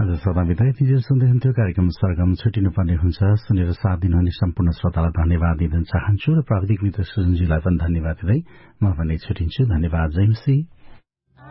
हजुर श्रोता मित्र, यतिजेल सुन्दै हुन्थ्यो कार्यक्रम सरगम। छुटिनुपर्ने हुन्छ, सुनेर साथ दिनुहुने सम्पूर्ण श्रोतालाई धन्यवाद दिन चाहन्छु र प्राविधिक मित्र सुजनजीलाई पनि धन्यवाद दिँदै म भने छुटिन्छु। धन्यवाद। जय मसी।